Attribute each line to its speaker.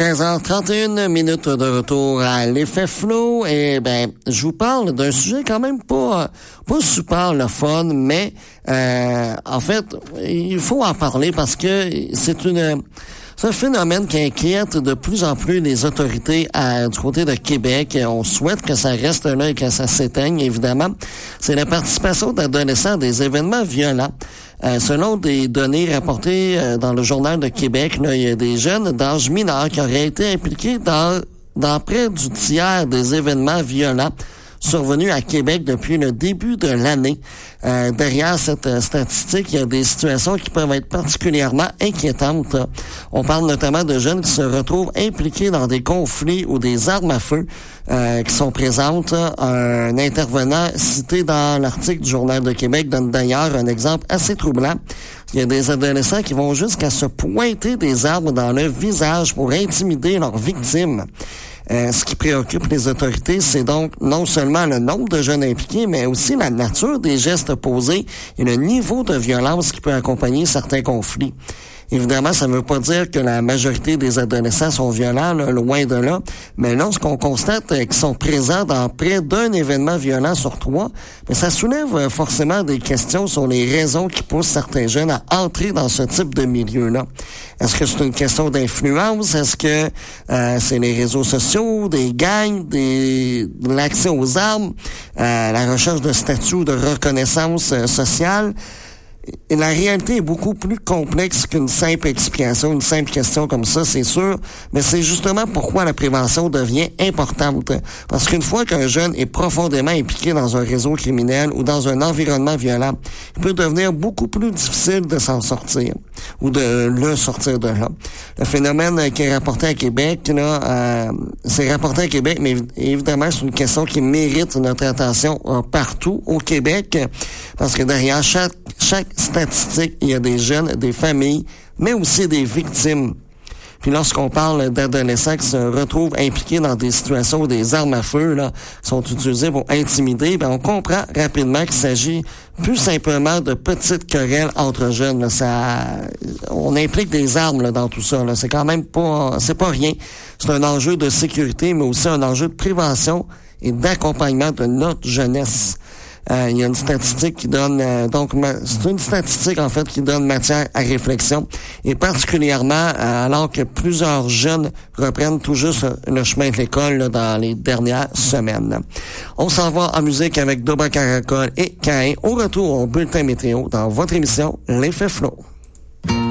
Speaker 1: 13h31 de retour à l'effet flow et je vous parle d'un sujet quand même pas super le fun, mais en fait, il faut en parler parce que c'est un phénomène qui inquiète de plus en plus les autorités du côté de Québec. On souhaite que ça reste là et que ça s'éteigne, évidemment. C'est la participation d'adolescents à des événements violents. Selon des données rapportées dans le Journal de Québec, là, il y a des jeunes d'âge mineur qui auraient été impliqués dans près du tiers des événements violents survenus à Québec depuis le début de l'année. Derrière cette statistique, il y a des situations qui peuvent être particulièrement inquiétantes. On parle notamment de jeunes qui se retrouvent impliqués dans des conflits ou des armes à feu qui sont présentes. Un intervenant cité dans l'article du Journal de Québec donne d'ailleurs un exemple assez troublant. Il y a des adolescents qui vont jusqu'à se pointer des armes dans le visage pour intimider leurs victimes. Ce qui préoccupe les autorités, c'est donc non seulement le nombre de jeunes impliqués, mais aussi la nature des gestes posés et le niveau de violence qui peut accompagner certains conflits. Évidemment, ça ne veut pas dire que la majorité des adolescents sont violents, là, loin de là, mais lorsqu'on constate qu'ils sont présents dans près d'un événement violent sur 3, mais ça soulève forcément des questions sur les raisons qui poussent certains jeunes à entrer dans ce type de milieu-là. Est-ce que c'est une question d'influence? Est-ce que c'est les réseaux sociaux, des gangs, de l'accès aux armes, la recherche de statut ou de reconnaissance sociale? Et la réalité est beaucoup plus complexe qu'une simple explication, une simple question comme ça, c'est sûr. Mais c'est justement pourquoi la prévention devient importante. Parce qu'une fois qu'un jeune est profondément impliqué dans un réseau criminel ou dans un environnement violent, il peut devenir beaucoup plus difficile de s'en sortir ou de le sortir de là. Le phénomène qui est rapporté à Québec, là, c'est rapporté à Québec, mais évidemment, c'est une question qui mérite notre attention partout au Québec. Parce que derrière chaque statistique, il y a des jeunes, des familles, mais aussi des victimes. Puis lorsqu'on parle d'adolescents qui se retrouvent impliqués dans des situations où des armes à feu là sont utilisées pour intimider, on comprend rapidement qu'il s'agit plus simplement de petites querelles entre jeunes. Là. On implique des armes là, dans tout ça. Là. C'est quand même c'est pas rien. C'est un enjeu de sécurité, mais aussi un enjeu de prévention et d'accompagnement de notre jeunesse. Il y a une statistique qui donne c'est une statistique en fait qui donne matière à réflexion et particulièrement alors que plusieurs jeunes reprennent tout juste le chemin de l'école là, dans les dernières semaines. On s'en va en musique avec Doba Caracol et Caïn au retour au bulletin météo dans votre émission L'Effet Flow.